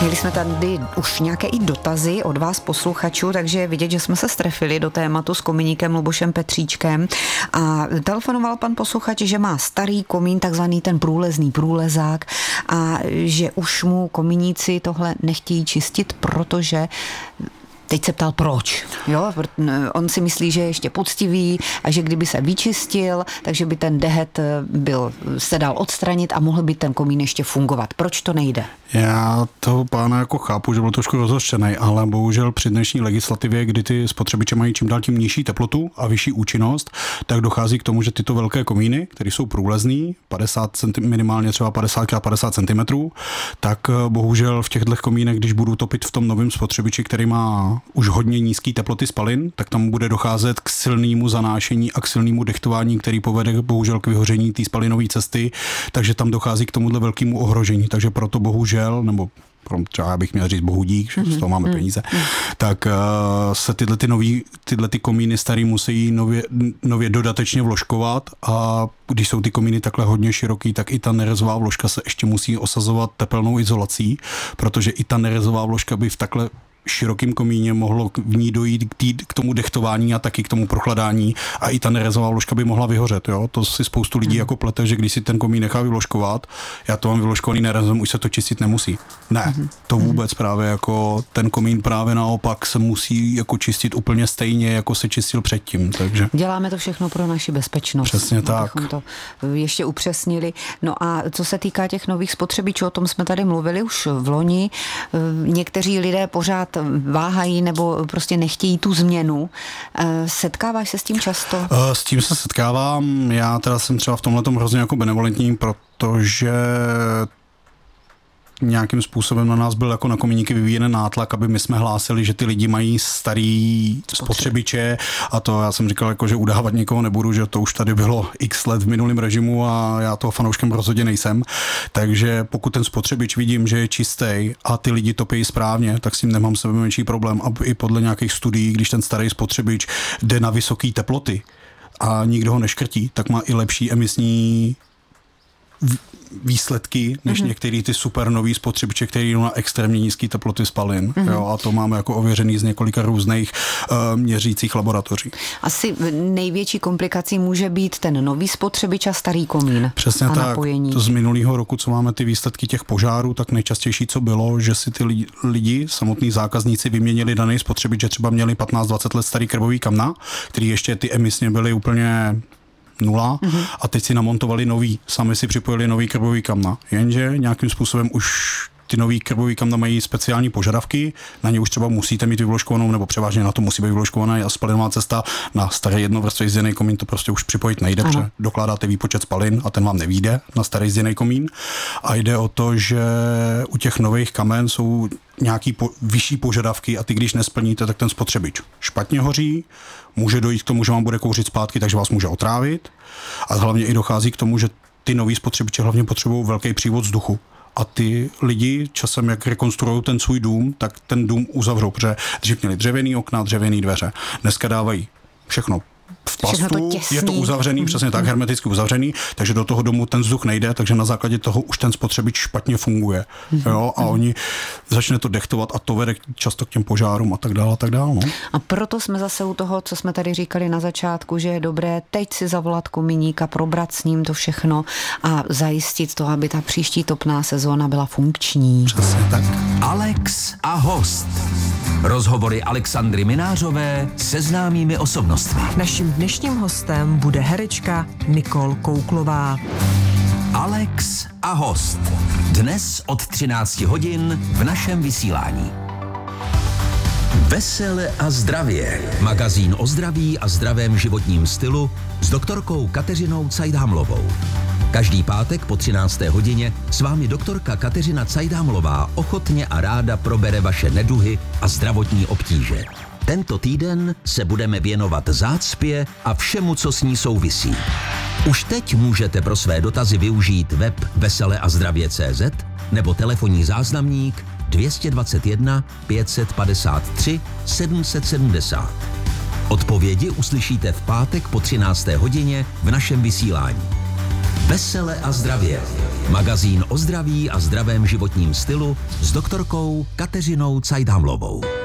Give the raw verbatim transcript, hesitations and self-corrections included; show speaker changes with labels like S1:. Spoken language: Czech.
S1: Měli jsme tady už nějaké i dotazy od vás posluchačů, takže je vidět, že jsme se strefili do tématu s kominíkem Lubošem Petříčkem a telefonoval pan posluchač, že má starý komín, takzvaný ten průlezný průlezák a že už mu komíníci tohle nechtějí čistit, protože teď se ptal proč. Jo? On si myslí, že je ještě poctivý a že kdyby se vyčistil, takže by ten dehet byl, se dal odstranit a mohl by ten komín ještě fungovat. Proč to nejde?
S2: Já toho pána jako chápu, že byl trošku rozhořčený, ale bohužel při dnešní legislativě, kdy ty spotřebiče mají čím dál tím nižší teplotu a vyšší účinnost, tak dochází k tomu, že tyto velké komíny, které jsou průlezný, padesát centimetrů, minimálně třeba padesát krát padesát centimetrů, tak bohužel v těchto komínech, když budu topit v tom novém spotřebiči, který má už hodně nízký teploty spalin, tak tam bude docházet k silnému zanášení a k silnému dechtování, který povede bohužel k vyhoření té spalinové cesty, takže tam dochází k tomuhle velkému ohrožení. Takže proto bohužel, nebo třeba já bych měl říct bohu dík, že z toho máme peníze, tak uh, se tyhle ty nový, tyhle ty komíny starý musí nově, nově dodatečně vložkovat a když jsou ty komíny takhle hodně široký, tak i ta nerezová vložka se ještě musí osazovat tepelnou izolací, protože i ta nerezová vložka by v takhle širokým komíně mohlo v ní dojít k, tý, k tomu dechtování a taky k tomu prochladání a i ta nerezová vložka by mohla vyhořet. Jo? To si spoustu lidí mm. jako plete, že když si ten komín nechá vyvložkovat, já to mám vyvložkovaný nerezem, už se to čistit nemusí. Ne, mm. to vůbec právě jako ten komín právě naopak se musí jako čistit úplně stejně, jako se čistil předtím. Takže
S1: děláme to všechno pro naši bezpečnost.
S2: Přesně tak.
S1: To ještě upřesnili. No a co se týká těch nových spotřebičů, o tom jsme tady mluvili už v loni. Někteří lidé pořád váhají nebo prostě nechtějí tu změnu. Setkáváš se s tím často?
S2: S tím se setkávám. Já teda jsem třeba v tomhletom hrozně jako benevolentní, protože nějakým způsobem na nás byl jako na komíníky vyvíjen nátlak, aby my jsme hlásili, že ty lidi mají starý spotřebiče a to já jsem říkal, jako, že udávat nikoho nebudu, že to už tady bylo x let v minulém režimu a já toho fanouškem rozhodně nejsem. Takže pokud ten spotřebič vidím, že je čistý a ty lidi topí správně, tak s tím nemám sebe menší problém. A i podle nějakých studií, když ten starý spotřebič jde na vysoké teploty a nikdo ho neškrtí, tak má i lepší emisní výsledky, než mm-hmm. některý ty super nový spotřebiče, který jdou na extrémně nízké teploty spalin. Mm-hmm. Jo, a to máme jako ověřený z několika různých uh, měřících laboratoří.
S1: Asi největší komplikací může být ten nový spotřebič a starý komín.
S2: Přesně
S1: a
S2: tak.
S1: Napojení.
S2: Z minulého roku, co máme ty výsledky těch požárů, tak nejčastější, co bylo, že si ty lidi, lidi samotní zákazníci vyměnili daný spotřebič, že třeba měli patnáct dvacet let starý krbový kamna, který ještě ty emisně byly úplně nula mm-hmm. a teď si namontovali nový, sami si připojili nový krbový kamna. Jenže nějakým způsobem už ty nový krbový kamna mají speciální požadavky, na ně už třeba musíte mít vyvložkovanou, nebo převážně na to musí být vyvložkovaná a spalinová cesta. Na starý jednovrstvý zděný komín to prostě už připojit nejde, protože dokládáte výpočet spalin a ten vám nevyjde na starý zděný komín. A jde o to, že u těch nových kamen jsou nějaký po, vyšší požadavky a ty, když nesplníte, tak ten spotřebič špatně hoří, může dojít k tomu, že vám bude kouřit zpátky, takže vás může otrávit a hlavně i dochází k tomu, že ty nový spotřebiče hlavně potřebují velký přívod vzduchu. A ty lidi časem, jak rekonstruují ten svůj dům, tak ten dům uzavřou, protože dřív měli dřevěný okna, dřevěný dveře. Dneska dávají všechno v plastu, to je to uzavřený, mm. přesně tak, hermeticky uzavřený, takže do toho domu ten vzduch nejde, takže na základě toho už ten spotřebič špatně funguje. Mm. Jo, a mm. oni začne to dechtovat a to vede často k těm požárům a tak dále a tak dále. No.
S1: A proto jsme zase u toho, co jsme tady říkali na začátku, že je dobré teď si zavolat komíníka, probrat s ním to všechno a zajistit to, aby ta příští topná sezóna byla funkční.
S2: Přesně tak.
S3: Alex a host. Rozhovory Alexandry Minářové se známými osobnostmi.
S4: Naším dnešním hostem bude herečka Nicole Kouklová.
S3: Alex a host. Dnes od třinácti hodin v našem vysílání. Vesele a zdravě. Magazín o zdraví a zdravém životním stylu s doktorkou Kateřinou Cajdámlovou. Každý pátek po třinácté hodině s vámi doktorka Kateřina Cajdámlová ochotně a ráda probere vaše neduhy a zdravotní obtíže. Tento týden se budeme věnovat zácpě a všemu, co s ní souvisí. Už teď můžete pro své dotazy využít web vesele a zdravě tečka cé zet nebo telefonní záznamník dvě stě dvacet jedna pět set padesát tři sedm set sedmdesát. Odpovědi uslyšíte v pátek po třinácté hodině v našem vysílání. Vesele a zdravě. Magazín o zdraví a zdravém životním stylu s doktorkou Kateřinou Cajdhamlovou.